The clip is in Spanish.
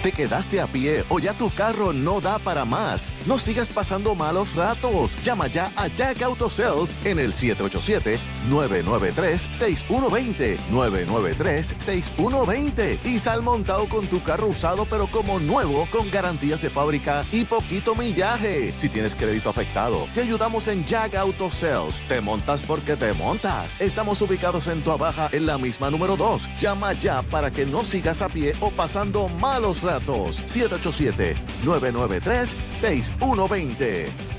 ¿Te quedaste a pie o ya tu carro no da para más? No sigas pasando malos ratos. Llama ya a Jack Auto Sales en el 787-993-6120. 993-6120. Y sal montado con tu carro usado pero como nuevo, con garantías de fábrica y poquito millaje. Si tienes crédito afectado, te ayudamos en Jack Auto Sales. Te montas porque te montas. Estamos ubicados en Tuabaja en la misma número 2. Llama ya para que no sigas a pie o pasando malos ratos. 787-993-6120.